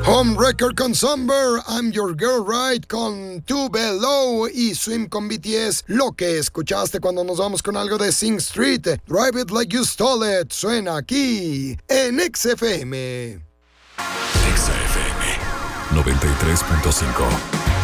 Homewrecker con Somber, I'm Your Girl Right con Too Below y Swim con BTS. Lo que escuchaste cuando nos vamos con algo de Sing Street, Drive It Like You Stole It, suena aquí en XFM. XFM 93.5.